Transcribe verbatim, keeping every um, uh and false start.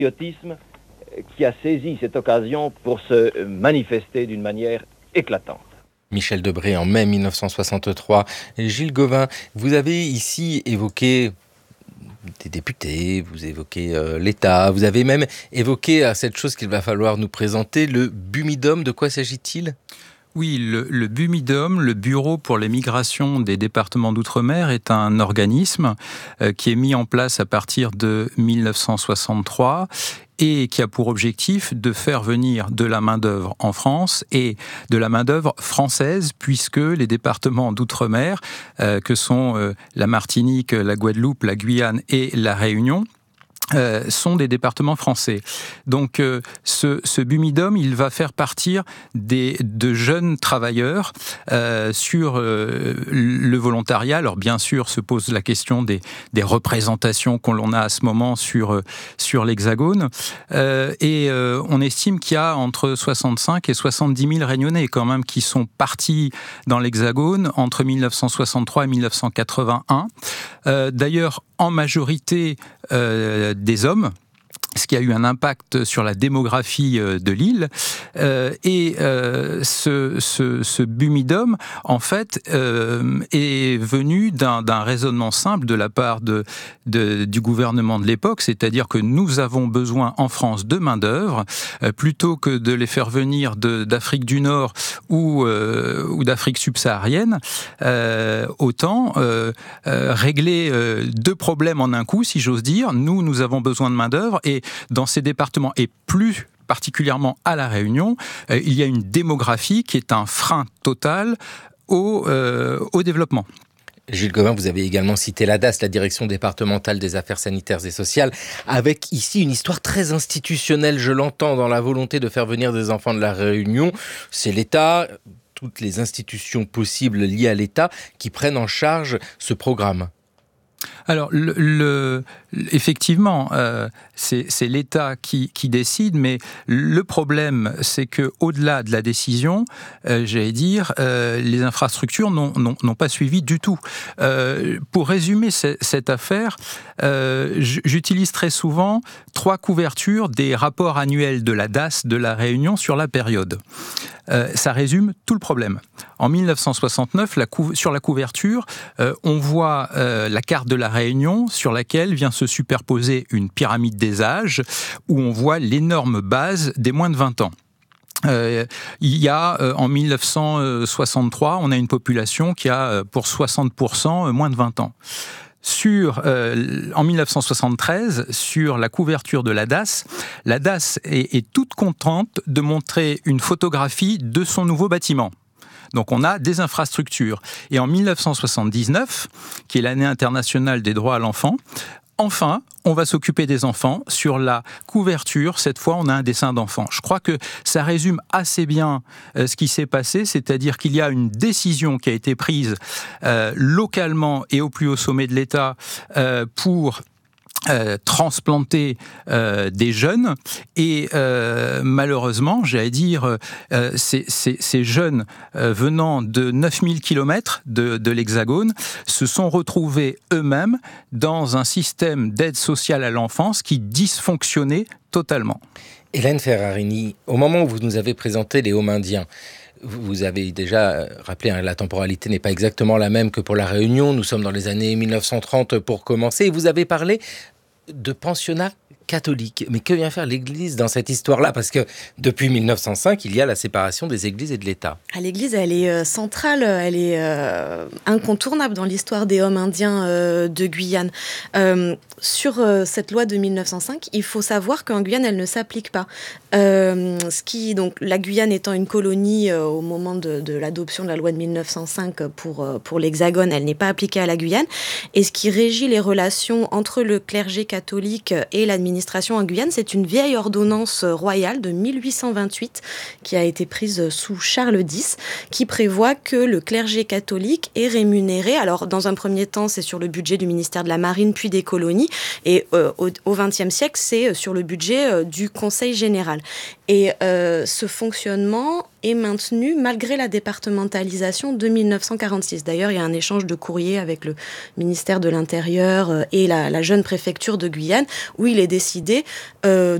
patriotisme qui a saisi cette occasion pour se manifester d'une manière éclatante. Michel Debré en mai mille neuf cent soixante-trois. Gilles Gauvin, vous avez ici évoqué des députés, vous évoquez euh, l'État, vous avez même évoqué à cette chose qu'il va falloir nous présenter, le Bumidum. De quoi s'agit-il ? Oui, le, le Bumidum, le Bureau pour les migrations des départements d'outre-mer, est un organisme euh, qui est mis en place à partir de mille neuf cent soixante-trois et qui a pour objectif de faire venir de la main-d'œuvre en France et de la main-d'œuvre française, puisque les départements d'outre-mer, euh, que sont euh, la Martinique, la Guadeloupe, la Guyane et la Réunion, Euh, sont des départements français. Donc euh, ce, ce Bumidum, il va faire partir des, de jeunes travailleurs euh, sur euh, le volontariat. Alors bien sûr, se pose la question des, des représentations qu'on a à ce moment sur, euh, sur l'Hexagone. Euh, et euh, on estime qu'il y a entre soixante-cinq et soixante-dix mille Réunionnais quand même qui sont partis dans l'Hexagone entre mille neuf cent soixante-trois et mille neuf cent quatre-vingt-un. Euh, d'ailleurs, en majorité euh, des hommes, ce qui a eu un impact sur la démographie de l'île. Euh, et euh, ce, ce, ce Bumidum, en fait, euh, est venu d'un, d'un raisonnement simple de la part de, de, du gouvernement de l'époque, c'est-à-dire que nous avons besoin en France de main-d'œuvre, euh, plutôt que de les faire venir de, d'Afrique du Nord ou, euh, ou d'Afrique subsaharienne, euh, autant euh, euh, régler euh, deux problèmes en un coup, si j'ose dire. Nous, nous avons besoin de main-d'œuvre, et dans ces départements, et plus particulièrement à La Réunion, euh, il y a une démographie qui est un frein total au, euh, au développement. Gilles Gauvin, vous avez également cité l'A D A S, la Direction départementale des affaires sanitaires et sociales, avec ici une histoire très institutionnelle, je l'entends, dans la volonté de faire venir des enfants de La Réunion. C'est l'État, toutes les institutions possibles liées à l'État qui prennent en charge ce programme. Alors, le, le, effectivement, euh, c'est, c'est l'État qui, qui décide, mais le problème, c'est que au-delà de la décision, euh, j'allais dire, euh, les infrastructures n'ont, n'ont, n'ont pas suivi du tout. Euh, pour résumer c- cette affaire, euh, j'utilise très souvent trois couvertures des rapports annuels de la D A S de La Réunion sur la période. Euh, ça résume tout le problème. En mille neuf cent soixante-neuf, la cou- sur la couverture, euh, on voit euh, la carte de la Réunion sur laquelle vient se superposer une pyramide des âges où on voit l'énorme base des moins de vingt ans. Euh, il y a, euh, en mille neuf cent soixante-trois, on a une population qui a euh, pour soixante pour cent moins de vingt ans. Sur, euh, en mille neuf cent soixante-treize, sur la couverture de la D A S, la D A S est, est toute contente de montrer une photographie de son nouveau bâtiment. Donc on a des infrastructures. Et en mille neuf cent soixante-dix-neuf, qui est l'année internationale des droits à l'enfant, enfin, on va s'occuper des enfants. Sur la couverture, cette fois, on a un dessin d'enfant. Je crois que ça résume assez bien euh, ce qui s'est passé, c'est-à-dire qu'il y a une décision qui a été prise euh, localement et au plus haut sommet de l'État euh, pour Euh, transplanter euh, des jeunes et euh, malheureusement, j'allais dire, euh, ces, ces, ces jeunes euh, venant de neuf mille kilomètres de, de l'Hexagone se sont retrouvés eux-mêmes dans un système d'aide sociale à l'enfance qui dysfonctionnait totalement. Hélène Ferrarini, au moment où vous nous avez présenté les Homindiens, vous avez déjà rappelé, hein, la temporalité n'est pas exactement la même que pour La Réunion. Nous sommes dans les années mille neuf cent trente pour commencer. Et vous avez parlé de pensionnat catholique. Mais que vient faire l'Église dans cette histoire-là ? Parce que depuis mille neuf cent cinq, il y a la séparation des Églises et de l'État. L'Église, elle est euh, centrale, elle est euh, incontournable dans l'histoire des hommes indiens euh, de Guyane. Euh, sur euh, cette loi de mille neuf cent cinq, il faut savoir qu'en Guyane, elle ne s'applique pas. Euh, ce qui, donc, la Guyane étant une colonie euh, au moment de, de l'adoption de la loi de mille neuf cent cinq pour, euh, pour l'Hexagone, elle n'est pas appliquée à la Guyane. Et ce qui régit les relations entre le clergé catholique et l'administration en Guyane, c'est une vieille ordonnance royale de mille huit cent vingt-huit qui a été prise sous Charles X, qui prévoit que le clergé catholique est rémunéré. Alors, dans un premier temps, c'est sur le budget du ministère de la Marine, puis des colonies. Et euh, au vingtième siècle, c'est sur le budget euh, du Conseil général. Et euh, ce fonctionnement est maintenue malgré la départementalisation de mille neuf cent quarante-six. D'ailleurs, il y a un échange de courrier avec le ministère de l'Intérieur et la, la jeune préfecture de Guyane où il est décidé euh,